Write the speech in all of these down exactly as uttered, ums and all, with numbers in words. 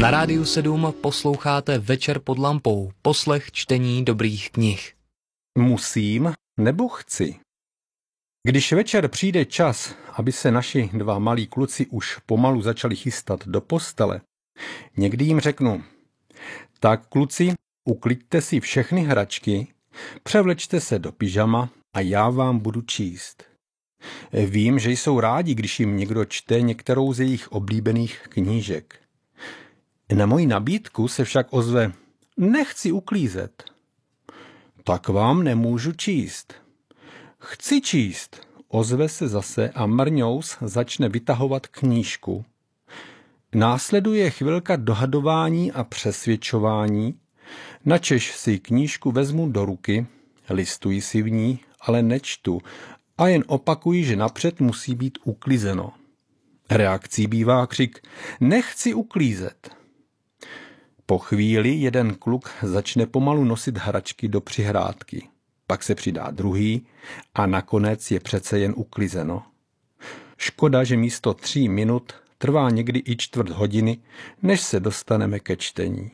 Na Rádiu sedm posloucháte Večer pod lampou, poslech čtení dobrých knih. Musím nebo chci? Když večer přijde čas, aby se naši dva malí kluci už pomalu začali chystat do postele, někdy jim řeknu: tak kluci, ukliďte si všechny hračky, převlečte se do pyžama a já vám budu číst. Vím, že jsou rádi, když jim někdo čte některou z jejich oblíbených knížek. Na moji nabídku se však ozve: nechci uklízet. Tak vám nemůžu číst. Chci číst, ozve se zase a mrňous začne vytahovat knížku. Následuje chvilka dohadování a přesvědčování, načež si knížku vezmu do ruky, listuji si v ní, ale nečtu a jen opakuji, že napřed musí být uklizeno. Reakcí bývá křik: nechci uklízet. Po chvíli jeden kluk začne pomalu nosit hračky do přihrádky. Pak se přidá druhý a nakonec je přece jen uklizeno. Škoda, že místo tří minut trvá někdy i čtvrt hodiny, než se dostaneme ke čtení.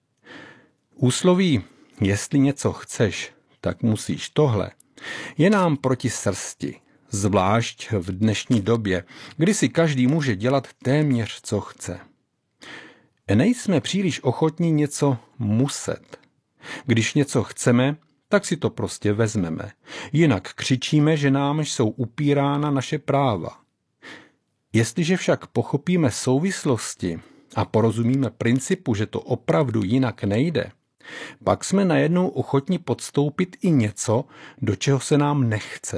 Úsloví jestli něco chceš, tak musíš tohle, je nám proti srsti, zvlášť v dnešní době, kdy si každý může dělat téměř co chce. Nejsme příliš ochotní něco muset. Když něco chceme, tak si to prostě vezmeme. Jinak křičíme, že nám jsou upírána naše práva. Jestliže však pochopíme souvislosti a porozumíme principu, že to opravdu jinak nejde, pak jsme najednou ochotní podstoupit i něco, do čeho se nám nechce.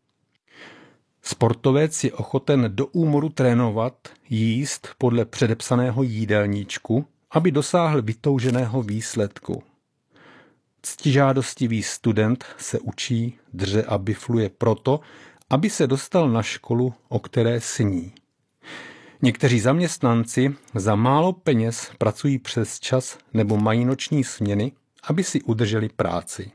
Sportovec je ochoten do úmoru trénovat, jíst podle předepsaného jídelníčku, aby dosáhl vytouženého výsledku. Ctižádostivý student se učí, dře a bifluje proto, aby se dostal na školu, o které sní. Někteří zaměstnanci za málo peněz pracují přes čas nebo mají noční směny, aby si udrželi práci.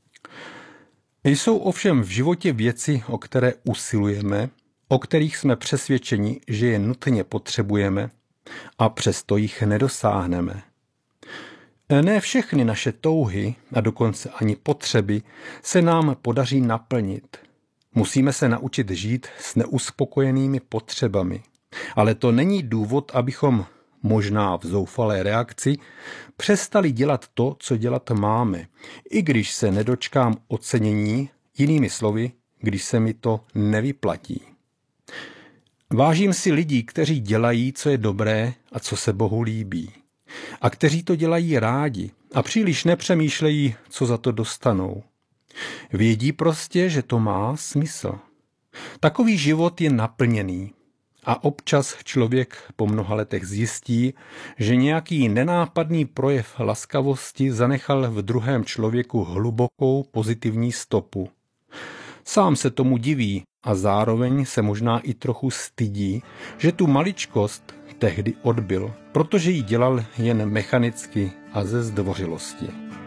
Jsou ovšem v životě věci, o které usilujeme, o kterých jsme přesvědčeni, že je nutně potřebujeme, a přesto jich nedosáhneme. Ne všechny naše touhy a dokonce ani potřeby se nám podaří naplnit. Musíme se naučit žít s neuspokojenými potřebami. Ale to není důvod, abychom, možná v zoufalé reakci, přestali dělat to, co dělat máme, i když se nedočkám ocenění, jinými slovy, když se mi to nevyplatí. Vážím si lidí, kteří dělají, co je dobré a co se Bohu líbí. A kteří to dělají rádi a příliš nepřemýšlejí, co za to dostanou. Vědí prostě, že to má smysl. Takový život je naplněný. A občas člověk po mnoha letech zjistí, že nějaký nenápadný projev laskavosti zanechal v druhém člověku hlubokou pozitivní stopu. Sám se tomu diví a zároveň se možná i trochu stydí, že tu maličkost tehdy odbyl, protože ji dělal jen mechanicky a ze zdvořilosti.